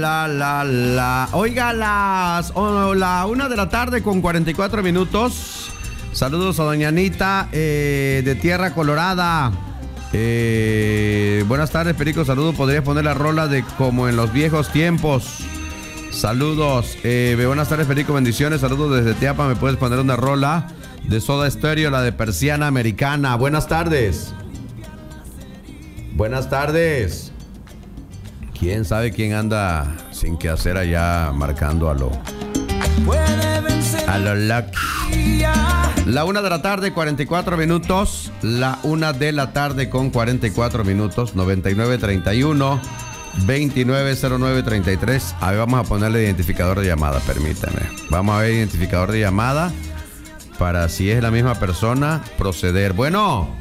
Oiga, la 1:00 con 44 minutos. Saludos a doña Anita de Tierra Colorada. Buenas tardes, Perico. Saludos. ¿Podrías poner la rola de como en los viejos tiempos? Saludos. Buenas tardes, Perico. Bendiciones. Saludos desde Teapa. ¿Me puedes poner una rola de Soda Stereo, la de Persiana Americana? Buenas tardes. Buenas tardes. ¿Quién sabe quién anda sin qué hacer allá marcando a lo lucky? La 1:00 44 minutos. La 1:00 con 44 minutos. 9931 290933. A ver, vamos a ponerle identificador de llamada, permítame. Vamos a ver identificador de llamada para, si es la misma persona, proceder. Bueno.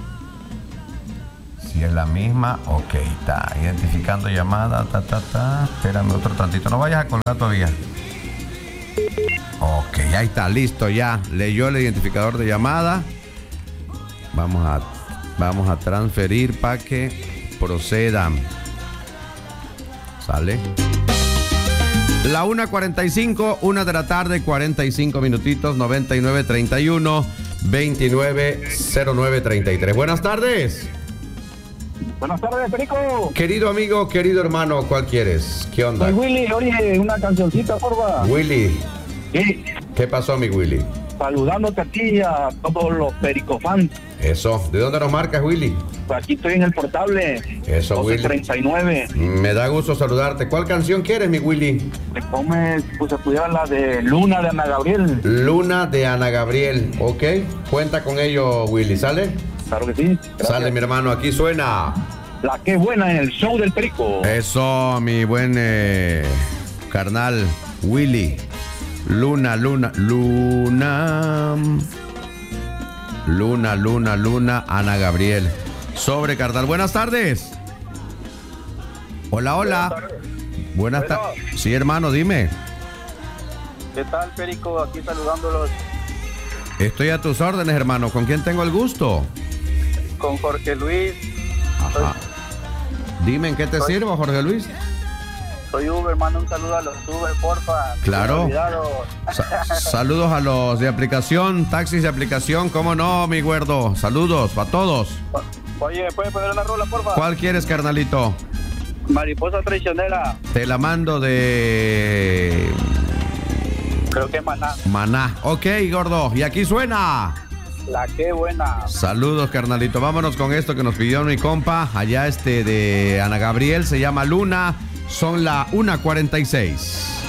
Si es la misma, ok, está identificando llamada, espérame otro tantito, no vayas a colgar todavía. Ok, ahí está, listo, ya leyó el identificador de llamada. Vamos a transferir para que procedan. ¿Sale? La 1:45, 1:00 45 minutitos. 9931 290933. Buenas tardes. Buenas tardes, Perico. Querido amigo, querido hermano, ¿cuál quieres? ¿Qué onda? Soy Willy, oye, una cancioncita, porfa. Willy. Sí. ¿Qué pasó, mi Willy? Saludándote a ti y a todos los Perico fans. Eso. ¿De dónde nos marcas, Willy? Pues aquí estoy en el portable. Eso, 1239. Willy. Me da gusto saludarte. ¿Cuál canción quieres, mi Willy? Le comes, pues se pudiera la de Luna de Ana Gabriel. Luna de Ana Gabriel, ok. Cuenta con ello, Willy, ¿sale? Claro que sí. Gracias. Sale, mi hermano, aquí suena La que buena en el show del Perico. eso, mi buen carnal Willy. Luna, Ana Gabriel. Sobre, carnal. Buenas tardes. Hola. Buenas tardes. Sí, hermano, dime. ¿Qué tal, Perico? Aquí saludándolos. Estoy a tus órdenes, hermano. ¿Con quién tengo el gusto? Con Jorge Luis. Ajá. Dime, ¿en qué te sirvo, Jorge Luis? Soy Uber, mando un saludo a los Uber, porfa. Claro. Saludos a los de aplicación, taxis de aplicación, ¿cómo no, mi güerdo? Saludos para todos. Oye, ¿puedes poner una rola, porfa? ¿Cuál quieres, carnalito? Mariposa traicionera. Te la mando de... Creo que Maná. Maná. Ok, gordo. Y aquí suena La que buena. Saludos, carnalito. Vámonos con esto que nos pidió mi compa. Allá de Ana Gabriel. Se llama Luna. Son la 1:46.